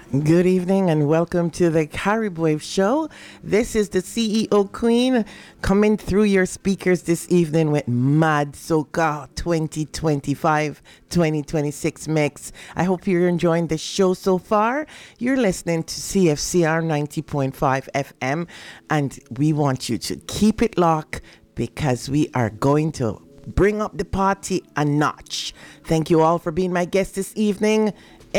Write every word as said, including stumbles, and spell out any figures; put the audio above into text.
Good evening and welcome to the Carib Wave Show. This is the C E O Queen coming through your speakers this evening with Mad Soca twenty twenty-five twenty twenty-six mix. I hope you're enjoying the show so far. You're listening to C F C R ninety point five F M and we want you to keep it locked because we are going to bring up the party a notch. Thank you all for being my guest this evening.